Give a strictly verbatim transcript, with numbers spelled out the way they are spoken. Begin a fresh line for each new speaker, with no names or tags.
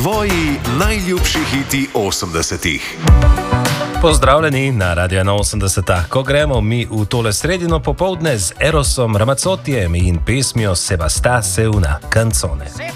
Tvoji najljubši hiti osemdesetih.
Pozdravljeni na Radio ena osemdeset, ko gremo mi v tole sredino popoldne z Erosom Ramazzotijem in pesmijo Se basta se una canzone.